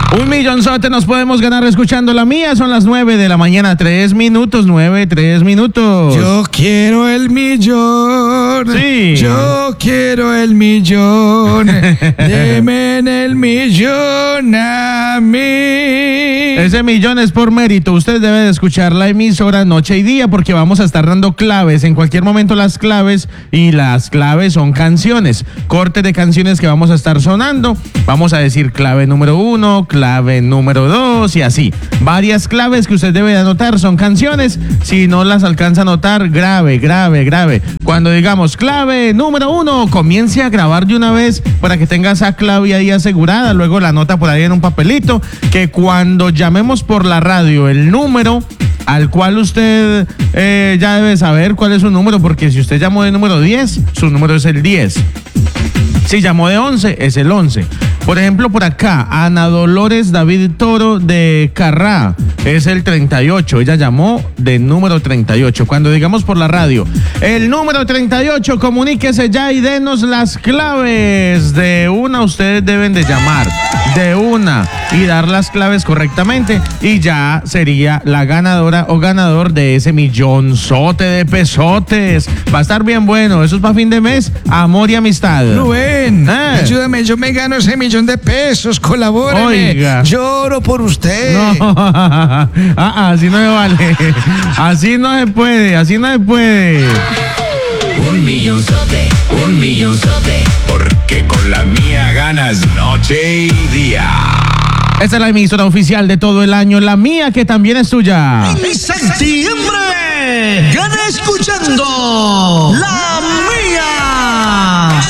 Un millonzote nos podemos ganar escuchando la mía. Son las 9 de la mañana, 3 minutos, 3 minutos. Yo quiero el millón. Sí. Yo quiero el millón. Deme el millón a mí. Ese millón es por mérito. Usted debe de escuchar la emisora noche y día porque vamos a estar dando claves. En cualquier momento las claves, y las claves son canciones. Cortes de canciones que vamos a estar sonando. Vamos a decir clave número 1, clave número 2 y así. Varias claves que usted debe de anotar son canciones. Si no las alcanza a anotar, grave. Cuando digamos clave número 1, comience a grabar de una vez para que tenga esa clave ahí asegurada. Luego la anota por ahí en un papelito, que cuando llamemos por la radio el número al cual usted ya debe saber cuál es su número, porque si usted llamó de número 10, su número es el 10. Si llamó de 11, es el 11. Por ejemplo, por acá, Ana Dolores David Toro de Carrá, es el 38. Ella llamó de número 38. Cuando digamos por la radio el número 38, comuníquese ya y denos las claves. De una, ustedes deben de llamar. De una. Y dar las claves correctamente. Y ya sería la ganadora o ganador de ese millonzote de pesotes. Va a estar bien bueno. Eso es para fin de mes. Amor y amistad. Rubén, ayúdame, yo me gano ese millón de pesos, colabóreme. Oiga. Lloro por usted. No, así no me vale. Así no se puede. Un millonzote, porque con la mía ganas noche y día. Esta es la emisora oficial de todo el año, la mía, que también es tuya. En septiembre, gana escuchando la mía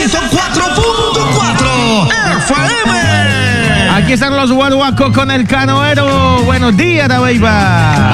104.4 FM. Aquí están los Guaruacos con el Canoero. Buenos días, Dabeiba.